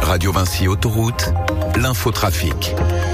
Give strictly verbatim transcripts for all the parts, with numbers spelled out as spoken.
Radio Vinci Autoroute, l'infotrafic.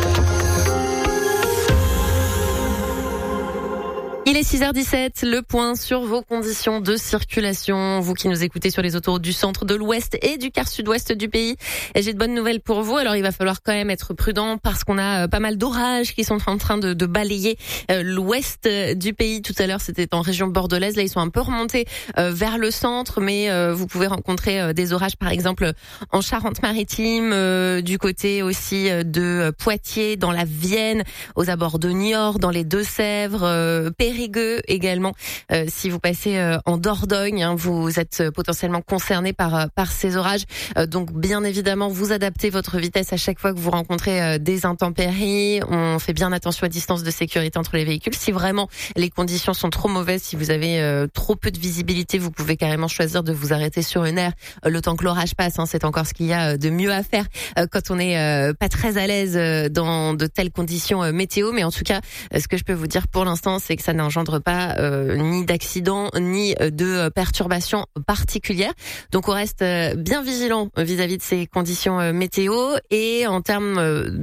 Il est six heures dix-sept, le point sur vos conditions de circulation. Vous qui nous écoutez sur les autoroutes du centre, de l'ouest et du quart sud-ouest du pays. Et j'ai de bonnes nouvelles pour vous. Alors il va falloir quand même être prudent parce qu'on a pas mal d'orages qui sont en train de, de balayer euh, l'ouest du pays. Tout à l'heure c'était en région bordelaise. Là ils sont un peu remontés euh, vers le centre, mais euh, vous pouvez rencontrer euh, des orages par exemple en Charente-Maritime, euh, du côté aussi euh, de Poitiers, dans la Vienne, aux abords de Niort, dans les Deux-Sèvres, euh, Périgueux également. Euh, si vous passez euh, en Dordogne, hein, vous êtes euh, potentiellement concerné par euh, par ces orages. Euh, donc bien évidemment, vous adaptez votre vitesse à chaque fois que vous rencontrez euh, des intempéries. On fait bien attention à distance de sécurité entre les véhicules. Si vraiment les conditions sont trop mauvaises, si vous avez euh, trop peu de visibilité, vous pouvez carrément choisir de vous arrêter sur une aire euh, le temps que l'orage passe. Hein, c'est encore ce qu'il y a de mieux à faire euh, quand on n'est euh, pas très à l'aise euh, dans de telles conditions euh, météo. Mais en tout cas, euh, ce que je peux vous dire pour l'instant, c'est que ça n'engendre pas euh, ni d'accidents ni de perturbations particulières. Donc on reste bien vigilant vis-à-vis de ces conditions météo. Et en termes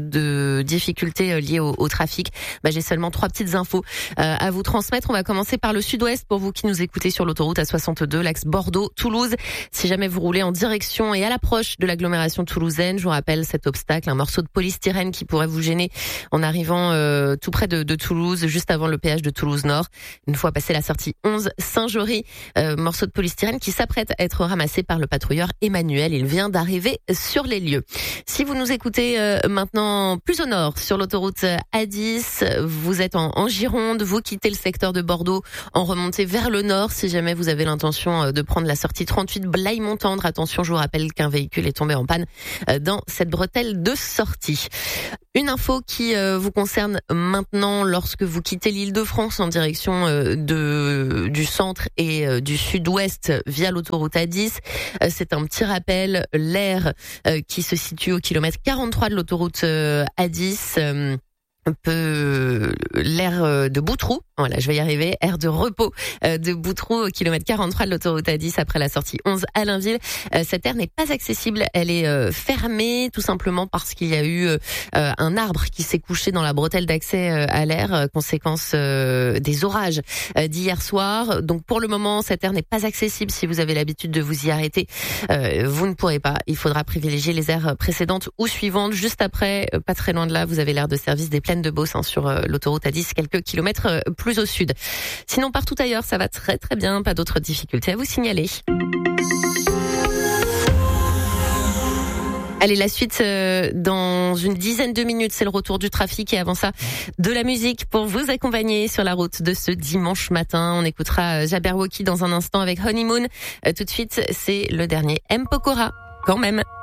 de difficultés liées au, au trafic, bah, j'ai seulement trois petites infos euh, à vous transmettre. On va commencer par le sud-ouest pour vous qui nous écoutez sur l'autoroute A soixante-deux, l'axe Bordeaux-Toulouse. Si jamais vous roulez en direction et à l'approche de l'agglomération toulousaine, je vous rappelle cet obstacle, un morceau de polystyrène qui pourrait vous gêner en arrivant euh, tout près de, de Toulouse, juste avant le péage de Toulouse-Nord. Une fois passé la sortie onze Saint-Jory, euh, morceau de polystyrène qui s'apprête à être ramassé par le patrouilleur Emmanuel. Il vient d'arriver sur les lieux. Si vous nous écoutez euh, maintenant plus au nord, sur l'autoroute A dix, vous êtes en, en Gironde, vous quittez le secteur de Bordeaux en remontée vers le nord. Si jamais vous avez l'intention de prendre la sortie trente-huit Blaye-Montendre, attention, je vous rappelle qu'un véhicule est tombé en panne euh, dans cette bretelle de sortie. Une info qui euh, vous concerne maintenant lorsque vous quittez l'Île-de-France en direction euh, de du centre et euh, du sud-ouest via l'autoroute A dix. Euh, c'est un petit rappel, l'aire euh, qui se situe au kilomètre quarante-trois de l'autoroute euh, A dix. Euh, un peu l'aire de Boutroux, voilà, je vais y arriver, aire de repos de Boutroux au kilomètre quarante-trois de l'autoroute A dix après la sortie onze à Allainville. Cette aire n'est pas accessible, elle est fermée tout simplement parce qu'il y a eu un arbre qui s'est couché dans la bretelle d'accès à l'aire, conséquence des orages d'hier soir. Donc pour le moment, cette aire n'est pas accessible. Si vous avez l'habitude de vous y arrêter, vous ne pourrez pas. Il faudra privilégier les aires précédentes ou suivantes. Juste après, pas très loin de là, vous avez l'aire de service des Plaines de Beauce, hein, sur euh, l'autoroute A dix, quelques kilomètres euh, plus au sud. Sinon, partout ailleurs, ça va très très bien, pas d'autres difficultés à vous signaler. Allez, la suite euh, dans une dizaine de minutes, c'est le retour du trafic et avant ça, de la musique pour vous accompagner sur la route de ce dimanche matin. On écoutera euh, Jabberwocky dans un instant avec Honeymoon. Euh, tout de suite, c'est le dernier M. Pokora, quand même.